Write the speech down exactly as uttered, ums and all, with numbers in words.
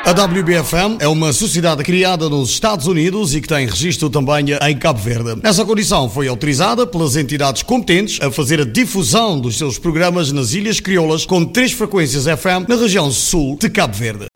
A W B F M é uma sociedade criada nos Estados Unidos e que tem registro também em Cabo Verde. Nessa condição foi autorizada pelas entidades competentes a fazer a difusão dos seus programas nas Ilhas Crioulas com três frequências F M na região sul de Cabo Verde.